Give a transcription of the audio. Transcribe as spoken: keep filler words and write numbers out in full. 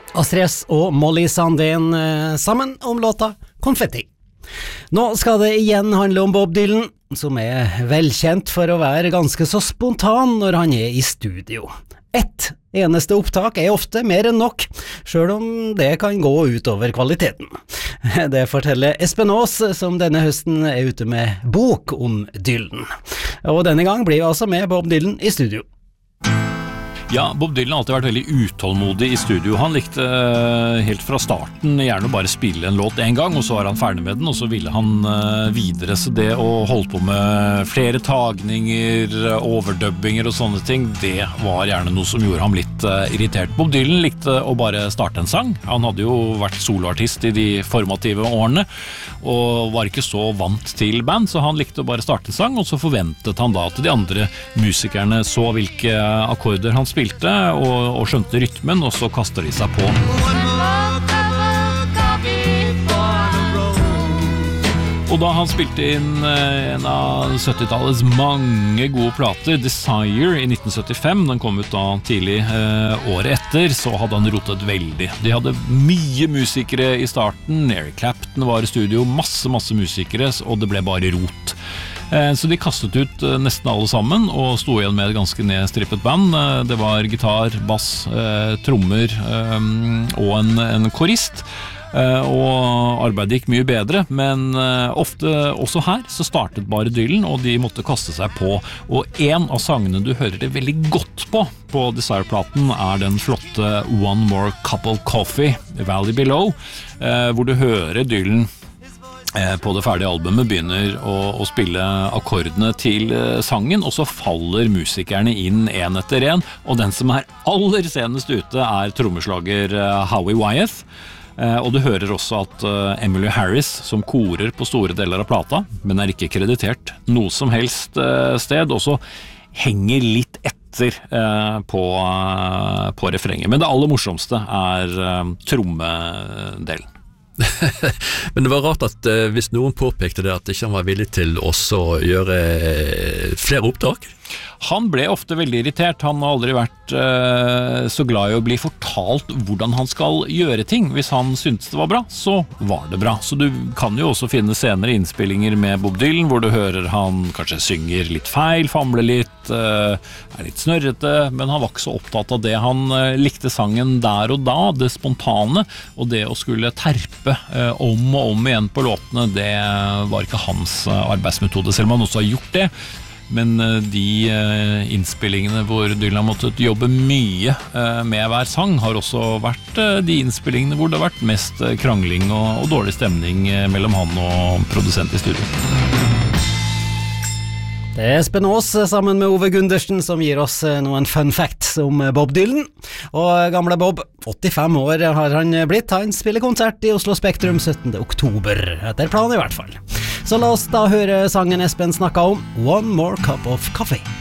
Astrid S og Molly Sandén eh, sammen om låta Konfetti. Nå skal det igjen handle om Bob Dylan, som er velkjent for å være ganske så spontan når han er i studio. Ett eneste opptak er ofte mer enn nok, selv om det kan gå ut over kvaliteten. Det forteller Espen Aas, som denne høsten er ute med bok om Dylan. Og denne gang blir vi altså med Bob Dylan i studio. Ja, Bob Dylan har alltid vært veldig utålmodig i studio. Han likte uh, helt fra starten gjerne bare spille en låt en gang, og så var han ferdig med den, og så ville han uh, videre. Så det å holde på med flere tagninger, overdubbinger og sånne ting, det var gjerne noe som gjorde ham litt uh, irritert. Bob Dylan likte å bare starte en sang. Han hadde jo vært soloartist i de formative årene, og var ikke så vant til band, så han likte å bare starte en sang, og så forventet han da at de andre musikerne så hvilke akkorder han spilte, og, og skjønte rytmen, og så kaster de seg på. Og da han spilte inn en av syttitallets mange gode plater, Desire i nitten syttifem, den kom ut da tidlig eh, året etter, så hadde han rotet veldig. De hadde mye musikere i starten, Eric Clapton var i studio, masse, masse musikere, og det ble bare rot. Så de kastet ut nesten alle sammen og sto igjen med et ganske nedstrippet band. Det var gitar, bass, trommer og en, en korist. Og arbeidet gikk mye bedre, men ofte også her så startet bare Dylan, og de måtte kaste seg på. Og en av sangene du hører det veldig godt på på Desire-platen er den flotte One More Cup of Coffee, Valley Below, hvor du hører Dylan på det ferdige albumet begynner å, å spille akkordene til sangen, og så faller musikerne inn en etter en, og den som er aller senest ute er trommeslager Howie Wyeth. Og du hører også at Emmylou Harris, som korer på store deler av plata, men er ikke kreditert noe som helst sted, også henger litt etter på, på refrenget. Men det aller morsomste er trommedelen. Men det var rart at uh, hvis noen påpekte det at ikke han var villig til også å gjøre uh, flere opptak. Han ble ofte veldig irritert. Han har aldri vært uh, så glad i å bli fortalt hvordan han skal gjøre ting. Hvis han syntes det var bra, så var det bra. Så du kan jo også finne senere innspillinger med Bob Dylan hvor du hører han kanskje synger litt feil, famler litt, uh, er litt snørrete, men han var ikke så opptatt av det. Han uh, likte sangen der og da, det spontane, og det å skulle terpe uh, om og om igjen på låtene, det var ikke hans uh, arbeidsmetode, selv om han også har gjort det. Men de innspillingene hvor Dylan har måttet jobbe mye med hver sang har også vært de innspillingene hvor det har vært mest krangling og, og dårlig stemning mellom han og produsent i studio. Det er Espen Aas sammen med Ove Gundersen som gir oss noen fun facts om Bob Dylan. Og gamle Bob, åttifem år har han blitt. Han spiller konsert i Oslo Spektrum syttende oktober, etter planen i hvert fall. Så la oss da høre sangen Espen snakket om, One More Cup of Coffee.